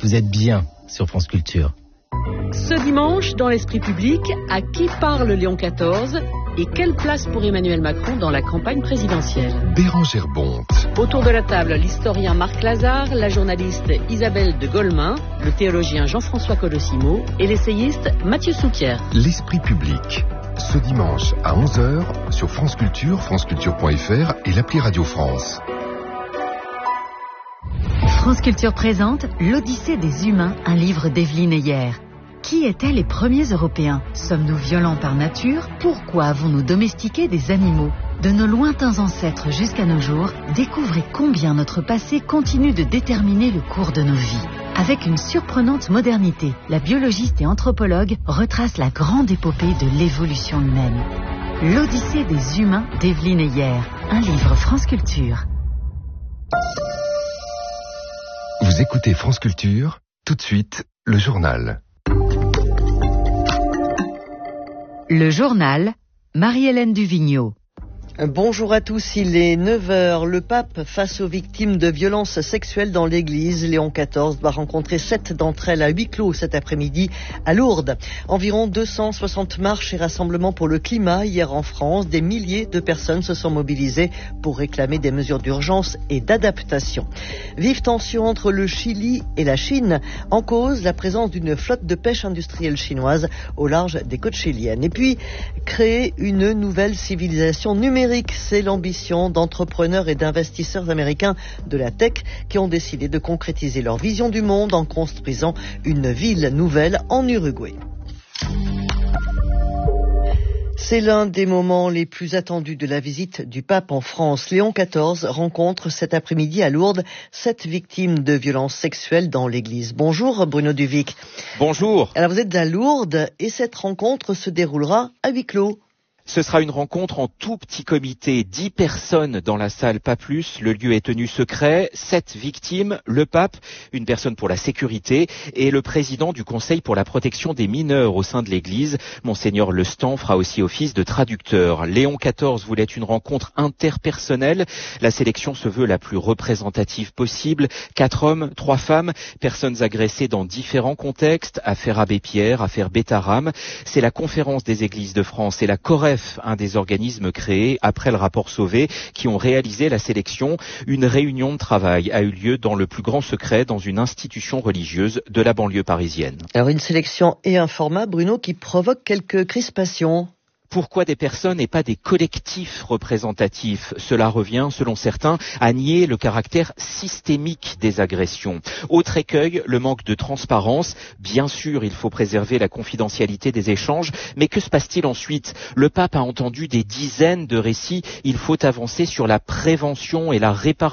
Vous êtes bien sur France Culture. Ce dimanche, dans l'esprit public, à qui parle Léon XIV et quelle place pour Emmanuel Macron dans la campagne présidentielle? Bérangère Bonte. Autour de la table, l'historien Marc Lazare, la journaliste Isabelle de Golemin, le théologien Jean-François Colosimo et l'essayiste Mathieu Souquier. L'esprit public. Ce dimanche à 11h sur France Culture, franceculture.fr et l'appli Radio France. France Culture présente L'Odyssée des humains, un livre d'Evelyne Heyer. Qui étaient les premiers Européens? Sommes-nous violents par nature? Pourquoi avons-nous domestiqué des animaux? De nos lointains ancêtres jusqu'à nos jours, découvrez combien notre passé continue de déterminer le cours de nos vies. Avec une surprenante modernité, la biologiste et anthropologue retrace la grande épopée de l'évolution humaine. L'Odyssée des humains d'Evelyne Heyer, un livre France Culture. Vous écoutez France Culture, tout de suite, le journal. Le journal, Marie-Hélène Duvigneau. Bonjour à tous, il est 9h. Le pape face aux victimes de violences sexuelles dans l'église. Léon XIV va rencontrer 7 d'entre elles à huis clos cet après-midi à Lourdes. Environ 260 marches et rassemblements pour le climat hier en France. Des milliers de personnes se sont mobilisées pour réclamer des mesures d'urgence et d'adaptation. Vive tension entre le Chili et la Chine. En cause, la présence d'une flotte de pêche industrielle chinoise au large des côtes chiliennes. Et puis, créer une nouvelle civilisation numérique. C'est l'ambition d'entrepreneurs et d'investisseurs américains de la tech qui ont décidé de concrétiser leur vision du monde en construisant une ville nouvelle en Uruguay. C'est l'un des moments les plus attendus de la visite du pape en France. Léon XIV rencontre cet après-midi à Lourdes 7 victimes de violences sexuelles dans l'église. Bonjour Bruno Duvic. Bonjour. Alors vous êtes à Lourdes et cette rencontre se déroulera à huis clos. Ce sera une rencontre en tout petit comité, 10 personnes dans la salle, pas plus. Le lieu est tenu secret, 7 victimes, le pape, une personne pour la sécurité et le président du Conseil pour la protection des mineurs au sein de l'église. Monseigneur Lestan fera aussi office de traducteur. Léon XIV voulait une rencontre interpersonnelle. La sélection se veut la plus représentative possible. 4 hommes, 3 femmes, personnes agressées dans différents contextes. Affaire Abbé Pierre, affaire Bétaram. C'est la conférence des églises de France et la Coref, un des organismes créés après le rapport Sauvé, qui ont réalisé la sélection. Une réunion de travail a eu lieu dans le plus grand secret dans une institution religieuse de la banlieue parisienne. Alors une sélection et un format, Bruno, qui provoque quelques crispations. Pourquoi des personnes et pas des collectifs représentatifs? Cela revient, selon certains, à nier le caractère systémique des agressions. Autre écueil, le manque de transparence. Bien sûr, il faut préserver la confidentialité des échanges, mais que se passe-t-il ensuite? Le pape a entendu des dizaines de récits. Il faut avancer sur la prévention et la réparation